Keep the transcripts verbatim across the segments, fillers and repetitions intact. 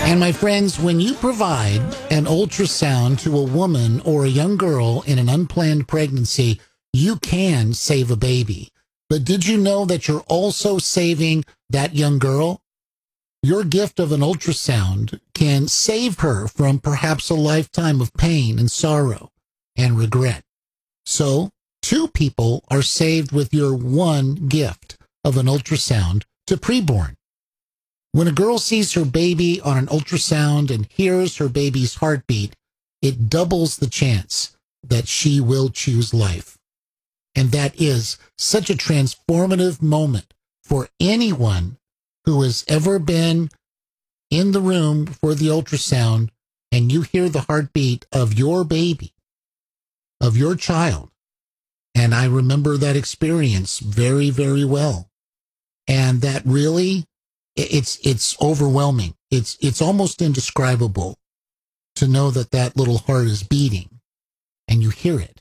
And my friends, when you provide an ultrasound to a woman or a young girl in an unplanned pregnancy, you can save a baby. But did you know that you're also saving that young girl? Your gift of an ultrasound can save her from perhaps a lifetime of pain and sorrow and regret. So, two people are saved with your one gift of an ultrasound to preborn. When a girl sees her baby on an ultrasound and hears her baby's heartbeat, it doubles the chance that she will choose life. And that is such a transformative moment for anyone who has ever been in the room for the ultrasound and you hear the heartbeat of your baby, of your child. And I remember that experience very, very well. And that really, it's it's overwhelming. It's it's almost indescribable to know that that little heart is beating and you hear it.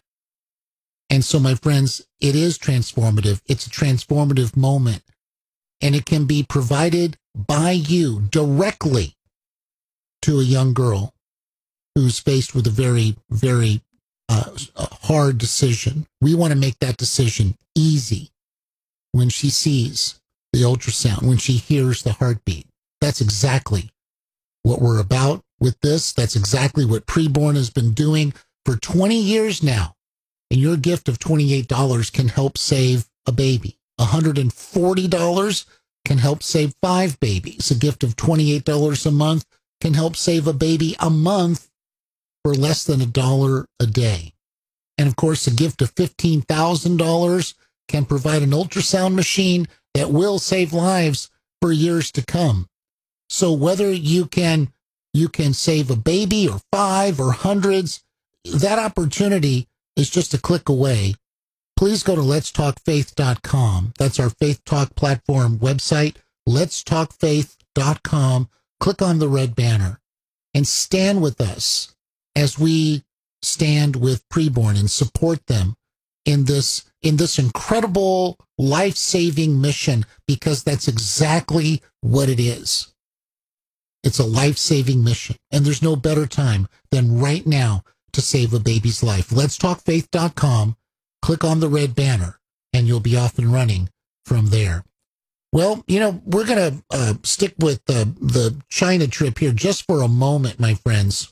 And so, my friends, it is transformative. It's a transformative moment. And it can be provided by you directly to a young girl who's faced with a very, very uh, hard decision. We want to make that decision easy when she sees the ultrasound, when she hears the heartbeat. That's exactly what we're about with this. That's exactly what Preborn has been doing for twenty years now. And your gift of twenty-eight dollars can help save a baby. one hundred forty dollars can help save five babies. A gift of twenty-eight dollars a month can help save a baby a month for less than a dollar a day. And of course, a gift of fifteen thousand dollars can provide an ultrasound machine that will save lives for years to come. So whether you can you can save a baby or five or hundreds, that opportunity is just a click away. Please go to lets talk faith dot com. That's our Faith Talk platform website, lets talk faith dot com. Click on the red banner and stand with us as we stand with Preborn and support them in this in this incredible life-saving mission, because that's exactly what it is. It's a life-saving mission, and there's no better time than right now to save a baby's life. lets talk faith dot com. Click on the red banner, and you'll be off and running from there. Well, you know, we're going to uh, stick with uh, the China trip here just for a moment, my friends,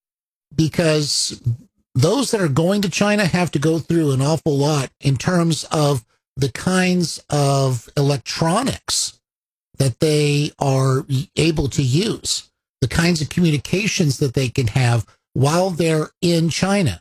because those that are going to China have to go through an awful lot in terms of the kinds of electronics that they are able to use, the kinds of communications that they can have while they're in China.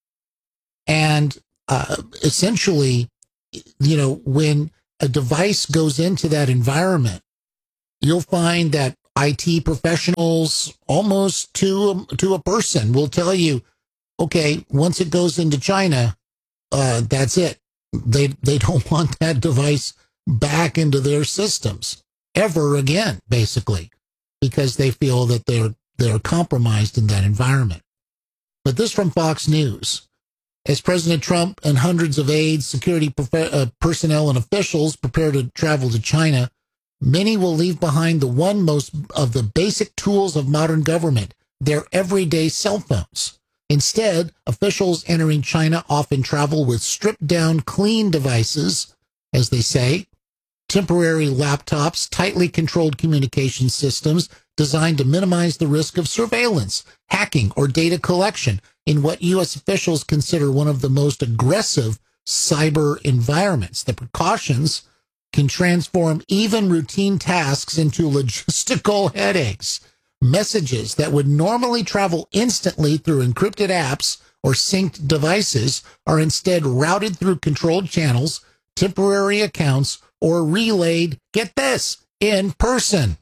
And uh, essentially, you know, when a device goes into that environment, you'll find that I T professionals, almost to, to a person, will tell you, okay, once it goes into China, uh, that's it. They they don't want that device back into their systems ever again, basically, because they feel that they're they're compromised in that environment. But this from Fox News. As President Trump and hundreds of aides, security prof- uh, personnel, and officials prepare to travel to China, many will leave behind the one most of the basic tools of modern government, their everyday cell phones. Instead, officials entering China often travel with stripped-down, clean devices, as they say, temporary laptops, tightly controlled communication systems designed to minimize the risk of surveillance, hacking, or data collection in what U S officials consider one of the most aggressive cyber environments. The precautions can transform even routine tasks into logistical headaches. Messages that would normally travel instantly through encrypted apps or synced devices are instead routed through controlled channels, temporary accounts, or relayed, get this, in person.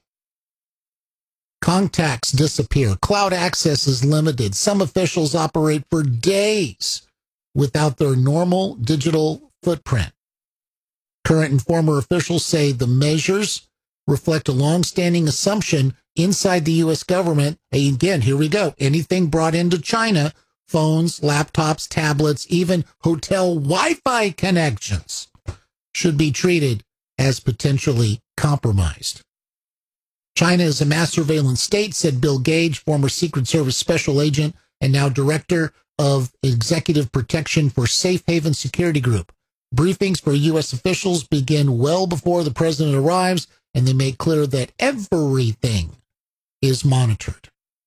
Contacts disappear. Cloud access is limited. Some officials operate for days without their normal digital footprint. Current and former officials say the measures reflect a long-standing assumption inside the U S government. And again, here we go. Anything brought into China, phones, laptops, tablets, even hotel Wi-Fi connections, should be treated as potentially compromised. China is a mass surveillance state, said Bill Gage, former Secret Service special agent and now director of executive protection for Safe Haven Security Group. Briefings for U S officials begin well before the president arrives, and they make clear that everything is monitored.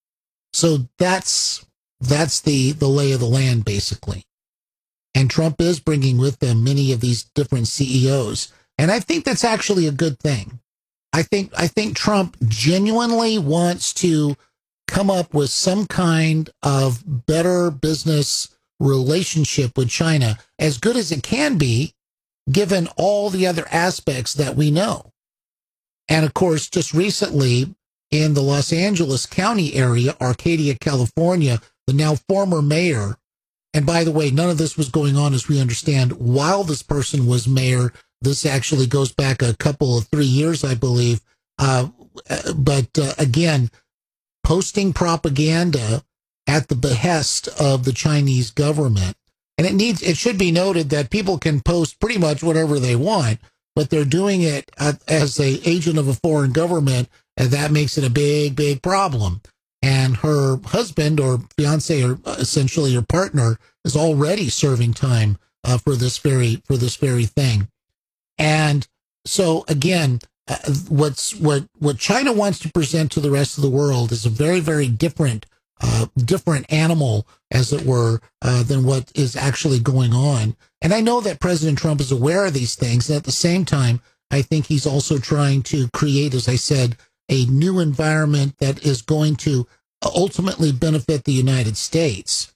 So that's that's the, the lay of the land, basically. And Trump is bringing with them many of these different C E Os. And I think that's actually a good thing. I think I think Trump genuinely wants to come up with some kind of better business relationship with China, as good as it can be, given all the other aspects that we know. And of course, just recently in the Los Angeles County area, Arcadia, California, the now former mayor, and by the way, none of this was going on, as we understand, while this person was mayor. This actually goes back a couple of three years, I believe. Uh, but uh, again, posting propaganda at the behest of the Chinese government. And it needs, it should be noted that people can post pretty much whatever they want, but they're doing it as a agent of a foreign government, and that makes it a big, big problem. And her husband or fiance, or essentially her partner, is already serving time uh, for this very for this very thing. And so again, uh, what's what what China wants to present to the rest of the world is a very, very different uh, different animal, as it were, uh, than what is actually going on. And I know that President Trump is aware of these things. And at the same time, I think he's also trying to create, as I said, a new environment that is going to ultimately benefit the United States.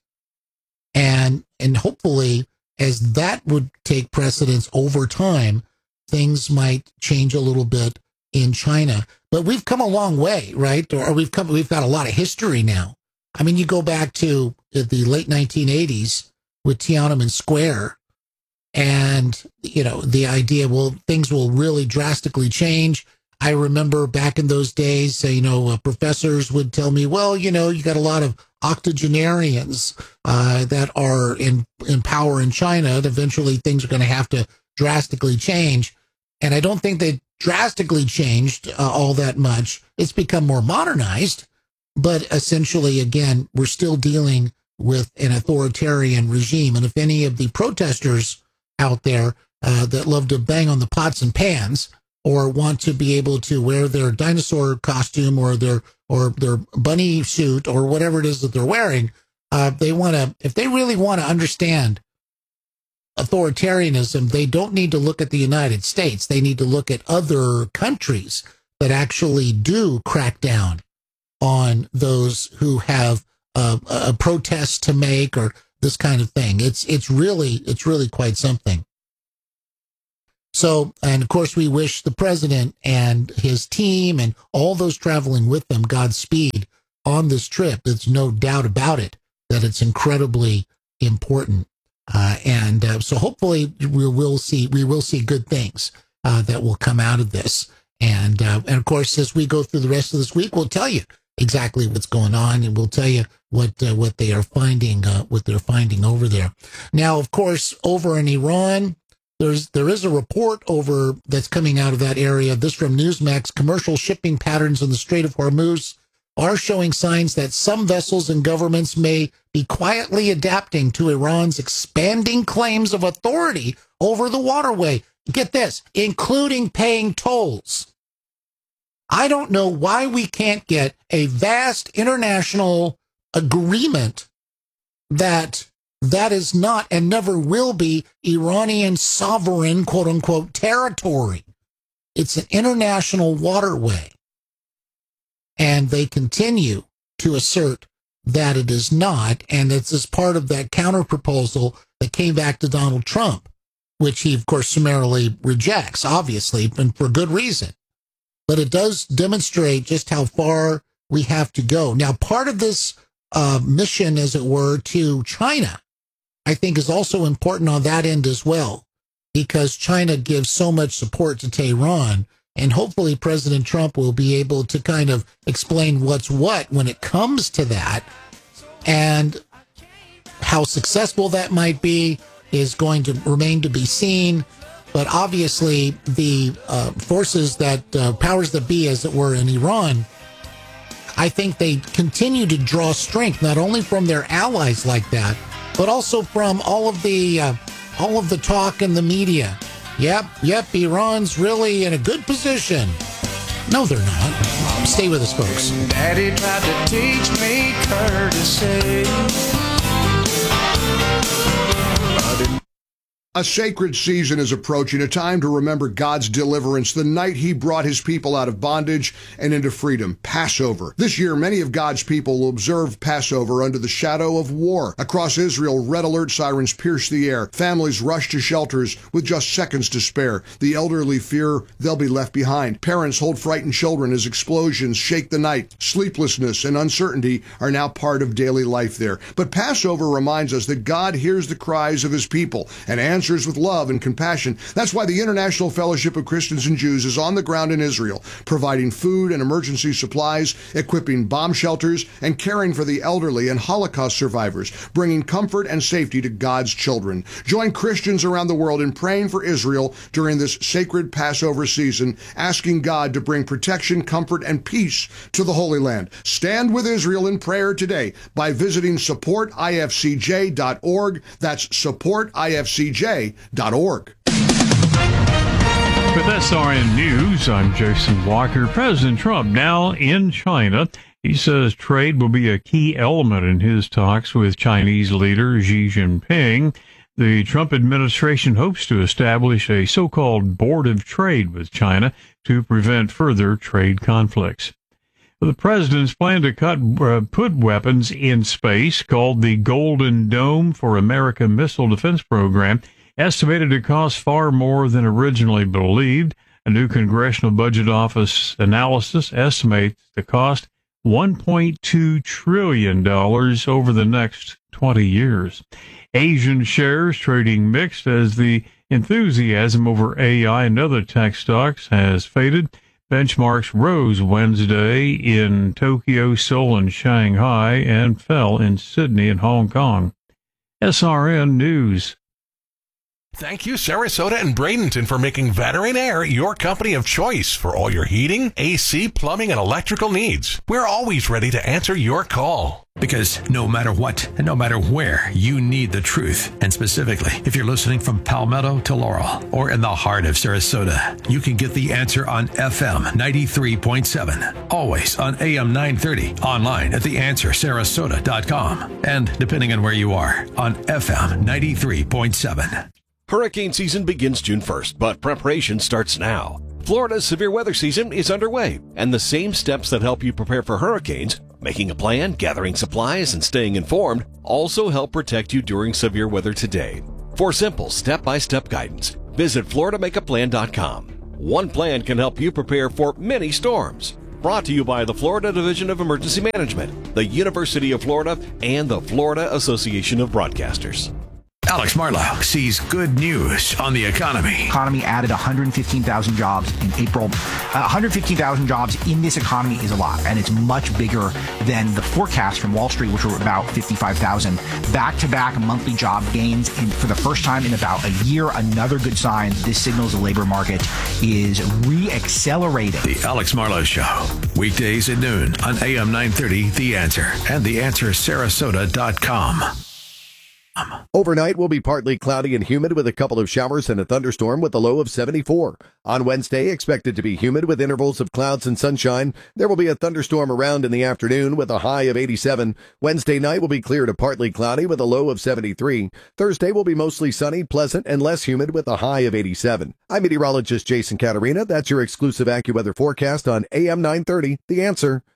And and hopefully, as that would take precedence over time, things might change a little bit in China. But we've come a long way, right? Or we've come we've got a lot of history now. I mean, you go back to the late nineteen eighties with Tiananmen Square, and, you know, the idea, well, things will really drastically change. I remember back in those days, uh, you know, uh, professors would tell me, well, you know, you got a lot of octogenarians uh, that are in, in power in China, and eventually things are going to have to drastically change. And I don't think they drastically changed uh, all that much. It's become more modernized, but essentially, again, we're still dealing with an authoritarian regime. And if any of the protesters out there uh, that love to bang on the pots and pans, or want to be able to wear their dinosaur costume or their or their bunny suit or whatever it is that they're wearing, uh, they want to, if they really want to understand authoritarianism, they don't need to look at the United States. They need to look at other countries that actually do crack down on those who have uh, a protest to make or this kind of thing. It's it's really it's really quite something. So, and of course, we wish the president and his team and all those traveling with them Godspeed on this trip. There's no doubt about it that it's incredibly important. Uh, and uh, so hopefully we will see we will see good things uh, that will come out of this. And, uh, and of course, as we go through the rest of this week, we'll tell you exactly what's going on, and we'll tell you what uh, what they are finding, uh, what they're finding over there. Now, of course, over in Iran, There's there is a report over that's coming out of that area. This from Newsmax. Commercial shipping patterns in the Strait of Hormuz are showing signs that some vessels and governments may be quietly adapting to Iran's expanding claims of authority over the waterway. Get this, including paying tolls. I don't know why we can't get a vast international agreement that that is not and never will be Iranian sovereign, quote unquote, territory. It's an international waterway. And they continue to assert that it is not. And it's as part of that counter proposal that came back to Donald Trump, which he, of course, summarily rejects, obviously, and for good reason. But it does demonstrate just how far we have to go. Now, part of this uh, mission, as it were, to China, I think is also important on that end as well, because China gives so much support to Tehran, and hopefully President Trump will be able to kind of explain what's what when it comes to that, and how successful that might be is going to remain to be seen. But obviously, the uh, forces that, uh, powers that be, as it were, in Iran, I think they continue to draw strength, not only from their allies like that, but also from all of the, uh, all of the talk in the media. Yep, yep, Iran's really in a good position. No, they're not. Stay with us, folks. Daddy tried to teach me courtesy. A sacred season is approaching, a time to remember God's deliverance, the night he brought his people out of bondage and into freedom, Passover. This year, many of God's people will observe Passover under the shadow of war. Across Israel, red alert sirens pierce the air. Families rush to shelters with just seconds to spare. The elderly fear they'll be left behind. Parents hold frightened children as explosions shake the night. Sleeplessness and uncertainty are now part of daily life there. But Passover reminds us that God hears the cries of his people and answers answers with love and compassion. That's why the International Fellowship of Christians and Jews is on the ground in Israel, providing food and emergency supplies, equipping bomb shelters, and caring for the elderly and Holocaust survivors, bringing comfort and safety to God's children. Join Christians around the world in praying for Israel during this sacred Passover season, asking God to bring protection, comfort, and peace to the Holy Land. Stand with Israel in prayer today by visiting support I F C J dot org. That's support I F C J dot org. With S R N News, I'm Jason Walker. President Trump now in China. He says trade will be a key element in his talks with Chinese leader Xi Jinping. The Trump administration hopes to establish a so-called board of trade with China to prevent further trade conflicts. The president's plan to cut uh, put weapons in space, called the Golden Dome for America Missile Defense Program, estimated to cost far more than originally believed. A new Congressional Budget Office analysis estimates the cost one point two trillion dollars over the next twenty years. Asian shares trading mixed as the enthusiasm over A I and other tech stocks has faded. Benchmarks rose Wednesday in Tokyo, Seoul, and Shanghai, and fell in Sydney and Hong Kong. S R N News. Thank you, Sarasota and Bradenton, for making Veteran Air your company of choice for all your heating, A C, plumbing, and electrical needs. We're always ready to answer your call. Because no matter what and no matter where, you need the truth. And specifically, if you're listening from Palmetto to Laurel or in the heart of Sarasota, you can get the answer on F M ninety-three point seven. Always on A M nine thirty. Online at the answer sarasota dot com. And depending on where you are, on F M ninety-three point seven. Hurricane season begins June first, but preparation starts now. Florida's severe weather season is underway, and the same steps that help you prepare for hurricanes, making a plan, gathering supplies, and staying informed, also help protect you during severe weather today. For simple step-by-step guidance, visit florida make a plan dot com. One plan can help you prepare for many storms. Brought to you by the Florida Division of Emergency Management, the University of Florida, and the Florida Association of Broadcasters. Alex Marlowe sees good news on the economy. Economy added one hundred fifteen thousand jobs in April. Uh, one hundred fifteen thousand jobs in this economy is a lot, and it's much bigger than the forecast from Wall Street, which were about fifty-five thousand. Back-to-back monthly job gains in, for the first time in about a year. Another good sign. This signals the labor market is re-accelerating. The Alex Marlowe Show, weekdays at noon on A M nine thirty, The Answer, and the answer sarasota dot com. Overnight will be partly cloudy and humid with a couple of showers and a thunderstorm with a low of seventy-four. On Wednesday, expected to be humid with intervals of clouds and sunshine. There will be a thunderstorm around in the afternoon with a high of eighty-seven. Wednesday night will be clear to partly cloudy with a low of seventy-three. Thursday will be mostly sunny, pleasant, and less humid with a high of eighty-seven. I'm meteorologist Jason Caterina. That's your exclusive AccuWeather forecast on A M nine thirty, The Answer.